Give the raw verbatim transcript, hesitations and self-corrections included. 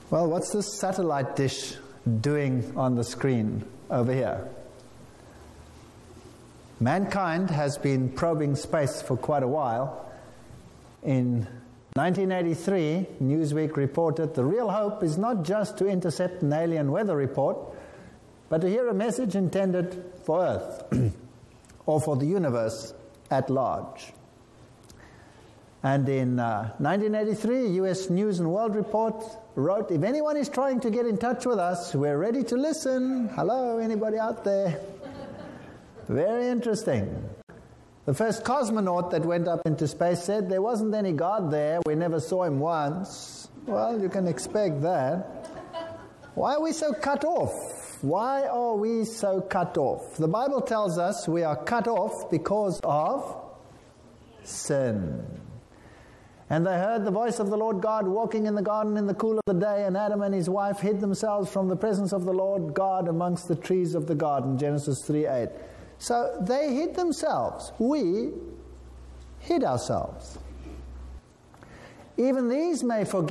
Well, what's this satellite dish doing on the screen over here? Mankind has been probing space for quite a while. In nineteen eighty-three, Newsweek reported, the real hope is not just to intercept an alien weather report, but to hear a message intended for Earth or for the universe at large. And in uh, nineteen eighty-three, U S News and World Report wrote, if anyone is trying to get in touch with us, we're ready to listen. Hello, anybody out there? Very interesting. The first cosmonaut that went up into space said there wasn't any God there. We never saw him once. Well, you can expect that. Why are we so cut off? Why are we so cut off? The Bible tells us we are cut off because of sin. And they heard the voice of the Lord God walking in the garden in the cool of the day, and Adam and his wife hid themselves from the presence of the Lord God amongst the trees of the garden, Genesis three eight. So they hid themselves. We hid ourselves. Even these may forget